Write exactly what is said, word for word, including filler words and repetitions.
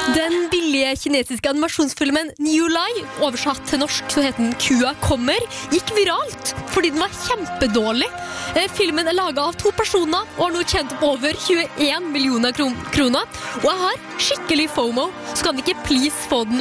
Den billige kinesiske animasjonsfilmen New Lie, oversatt til norsk så heter den Kua kommer, gikk viralt fordi den var kjempedårlig. Filmen er laget av to personer og har nå tjent opp over tjueen millioner kroner. Og jeg har skikkelig FOMO, så kan vi ikke please få den